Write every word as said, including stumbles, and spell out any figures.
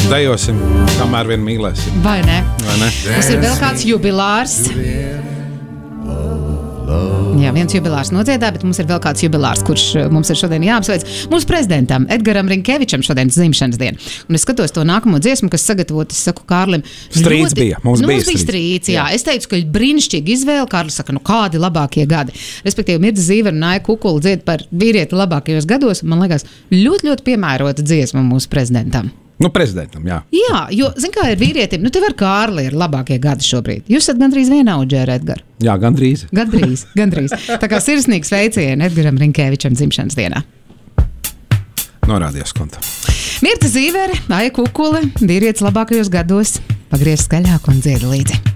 Dejosim, kamēr vien mīlēsim. Vai ne? Vai ne? Tas ir vēl kāds jubilārs. Jā, viens jubilārs nodziedāja, bet mums ir vēl kāds jubilārs, kurš mums ir šodien jāapsveic. Mūsu prezidentam, Edgaram Rinkevičam, šodien dzimšanas diena. Un es skatos to nākamo dziesmu, kas sagatavot, es saku Kārlim. Strīds ļoti, bija, mums nu, bija mums bija strīds. Jā. Jā. Es teicu, ka brīnišķīgi izvēle. Kārlis saka, nu kādi labākie gadi. Respektīvi, Mirza Zīvera un Aija Kukula dzied par vīrieti labākajos gados. Man liekas, ļoti, ļoti piemērota dziesma mūsu prezidentam. Nu, prezidentam, jā. Jā, jo, zin kā ir vīrietim, nu tev ar Kārli ir labākie gadi šobrīd. Jūs esat gandrīz vienaudži ar Edgaru. Jā, gandrīz. Gandrīz, gandrīz. Tā kā sirsnīgs sveicieni Edgaram Rinkevičam dzimšanas dienā. Norādījos konta. Mirza Zīvere, Aija Kukula, vīrietis labākajos gados, pagriez skaļāk un dzied līdzi.